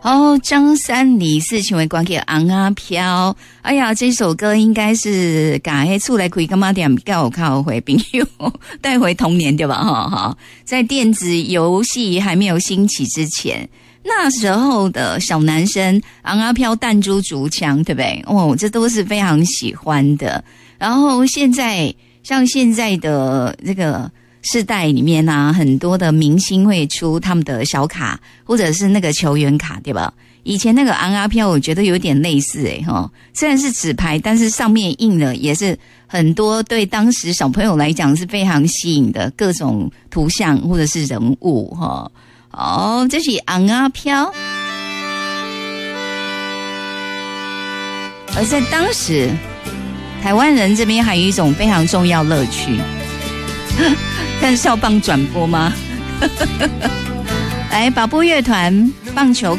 哦，张三李四请为关给昂啊飘。哎呀，这首歌应该是把黑出来开干嘛点较靠回朋友带回童年对吧？哈，在电子游戏还没有兴起之前，那时候的小男生昂啊飘弹珠竹枪，对不对？哦，这都是非常喜欢的。然后现在像现在的这个世代里面啊，很多的明星会出他们的小卡或者是那个球员卡，对吧？以前那个昂啊飘我觉得有点类似虽然是纸牌，但是上面印的也是很多对当时小朋友来讲是非常吸引的各种图像或者是人物哦，这是昂啊飘。而在当时台湾人这边还有一种非常重要乐趣，看少棒转播吗？来，宝波乐团棒球